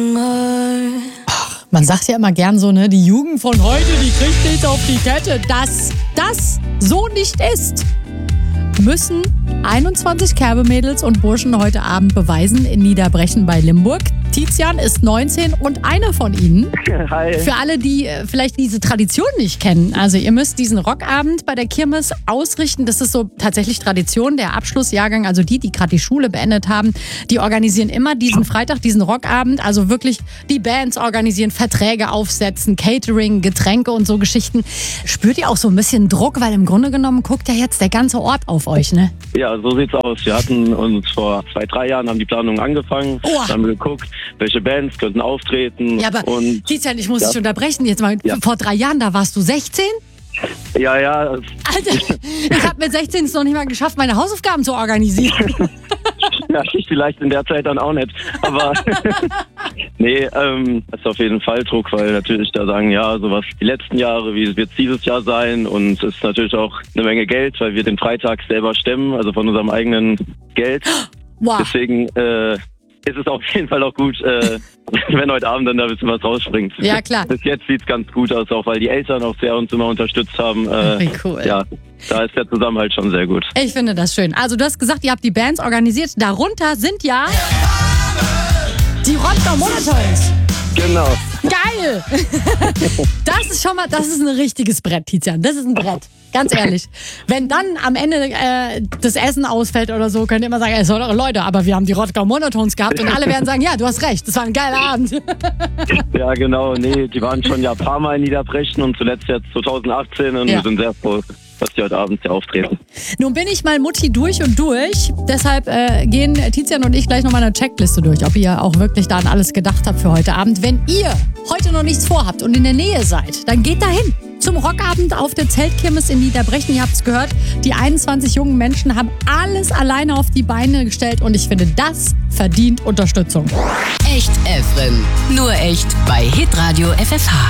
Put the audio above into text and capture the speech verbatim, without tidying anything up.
Ach, man sagt ja immer gern so, ne, die Jugend von heute, die kriegt nichts auf die Kette. Dass das so nicht ist, müssen einundzwanzig Kerbe-Mädels und Burschen heute Abend beweisen in Niederbrechen bei Limburg. Tizian ist neunzehn und einer von ihnen. Hi. Für alle, die äh, vielleicht diese Tradition nicht kennen. Also ihr müsst diesen Rockabend bei der Kirmes ausrichten. Das ist so tatsächlich Tradition. Der Abschlussjahrgang, also die, die gerade die Schule beendet haben, die organisieren immer diesen Freitag, diesen Rockabend. Also wirklich die Bands organisieren, Verträge aufsetzen, Catering, Getränke und so Geschichten. Spürt ihr auch so ein bisschen Druck? Weil im Grunde genommen guckt ja jetzt der ganze Ort auf euch, ne? Ja, so sieht's aus. Wir hatten uns vor zwei, drei Jahren haben die Planungen angefangen. Oh. Haben geguckt, welche Bands könnten auftreten. Ja, aber und Tizian, ich muss ja. dich unterbrechen. Jetzt mal, Ja. vor drei Jahren, da warst du sechzehn? Ja, ja. Alter, ich habe mit sechzehn es noch nicht mal geschafft, meine Hausaufgaben zu organisieren. Ja, ich vielleicht in der Zeit dann auch nicht. Aber nee, ähm, das ist auf jeden Fall Druck, weil natürlich da sagen, ja, sowas die letzten Jahre, wie wird es dieses Jahr sein? Und es ist natürlich auch eine Menge Geld, weil wir den Freitag selber stemmen, also von unserem eigenen Geld. Wow. Deswegen äh, ist es auf jeden Fall auch gut, äh, wenn heute Abend dann da ein bisschen was rausspringt. Ja, klar. Bis jetzt sieht es ganz gut aus, auch weil die Eltern auch sehr uns immer unterstützt haben. Äh, Wie cool. Ja, da ist der Zusammenhalt schon sehr gut. Ich finde das schön. Also du hast gesagt, ihr habt die Bands organisiert. Darunter sind ja die Rottgau Monotones. Genau. Geil! Das ist schon mal, das ist ein richtiges Brett, Tizian. Das ist ein Brett. Ganz ehrlich. Wenn dann am Ende äh, das Essen ausfällt oder so, könnt ihr immer sagen, ey, sorry, Leute, aber wir haben die Rottgau Monotones gehabt und alle werden sagen, ja, du hast recht, das war ein geiler Abend. Ja, genau. Nee, die waren schon ja ein paar Mal in Niederbrechen und zuletzt jetzt zwanzig achtzehn und Ja. wir sind sehr froh, dass die heute Abend hier auftreten. Nun bin ich mal Mutti durch und durch. Deshalb äh, gehen Tizian und ich gleich nochmal eine Checkliste durch, ob ihr auch wirklich da an alles gedacht habt für heute Abend. Wenn ihr heute noch nichts vorhabt und in der Nähe seid, dann geht dahin. Zum Rockabend auf der Zeltkirmes in Niederbrechen. Ihr habt es gehört, die einundzwanzig jungen Menschen haben alles alleine auf die Beine gestellt und ich finde, das verdient Unterstützung. Echt Efren. Nur echt bei Hitradio F F H.